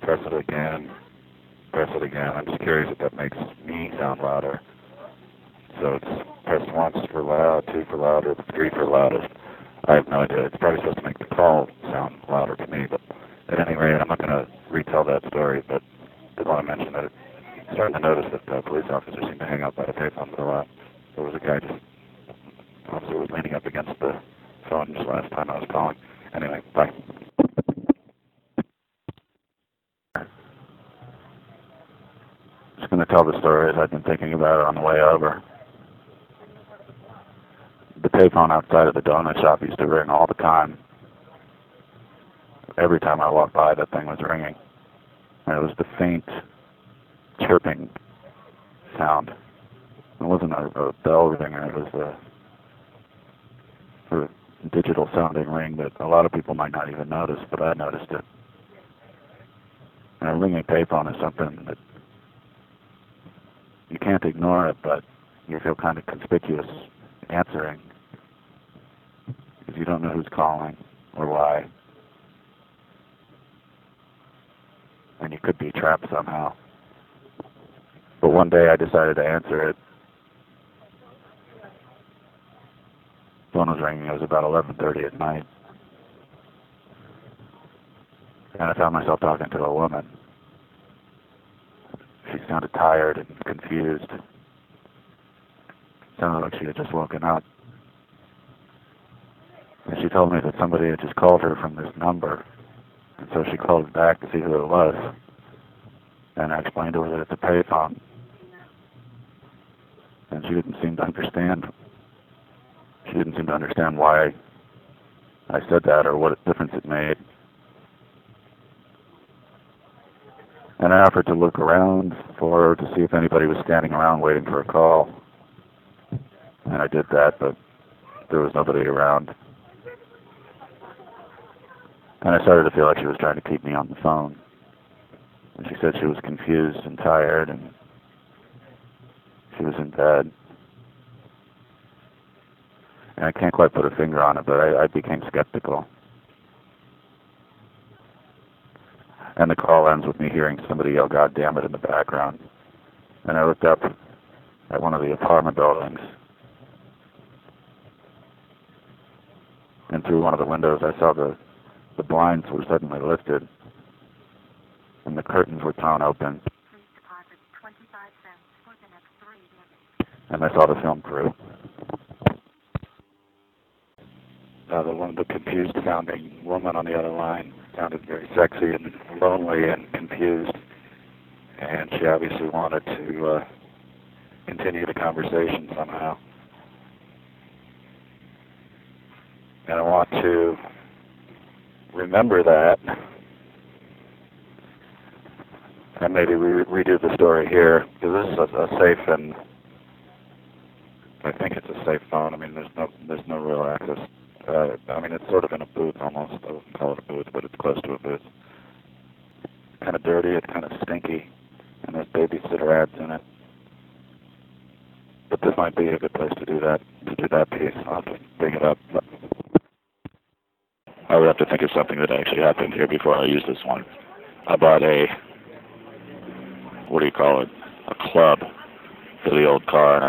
press it again, press it again. I'm just curious if that makes me sound louder. So it's press once for loud, two for louder, three for loudest. I have no idea. It's probably supposed to make the call sound louder to me, but at any rate, I'm not going to retell that story, but I did want to mention that I'm starting to notice that police officers seem to hang out by the payphone for a lot. There was a guy just, officer was leaning up against the phone just last time I was calling. Anyway, bye. Just going to tell the story as I've been thinking about it on the way over. The payphone outside of the donut shop used to ring all the time. Every time I walked by, that thing was ringing. And it was the faint chirping sound. It wasn't a bell ringer. It was a digital sounding ring that a lot of people might not even notice, but I noticed it. And a ringing payphone is something that you can't ignore it, but you feel kind of conspicuous answering because you don't know who's calling or why. And you could be trapped somehow. But one day I decided to answer it. The phone was ringing. It was about 11:30 at night. And I found myself talking to a woman. She sounded tired and confused. Sounded like she had just woken up. And she told me that somebody had just called her from this number. And so she called back to see who it was. And I explained to her that it's a payphone. And she didn't seem to understand. She didn't seem to understand why I said that or what difference it made. And I offered to look around for her to see if anybody was standing around waiting for a call. And I did that, but there was nobody around. And I started to feel like she was trying to keep me on the phone. And she said she was confused and tired, and she was in bed. And I can't quite put a finger on it, but I became skeptical. And the call ends with me hearing somebody yell, "God damn it," in the background. And I looked up at one of the apartment buildings. And through one of the windows, I saw the blinds were suddenly lifted. And the curtains were torn open. And I saw the film crew. The confused sounding woman on the other line sounded very sexy and lonely and confused. And she obviously wanted to continue the conversation somehow. And I want to remember that and maybe redo the story here, because this is a safe, and I think it's a safe phone. I mean, there's no real access. I mean, it's sort of in a booth almost. I wouldn't call it a booth, but it's close to a booth. Kind of dirty, it's kind of stinky, and there's babysitter ads in it. But this might be a good place to do that piece. I'll have to bring it up. But I would have to think of something that actually happened here before I use this one. I bought a, what do you call it, a club for the old car, and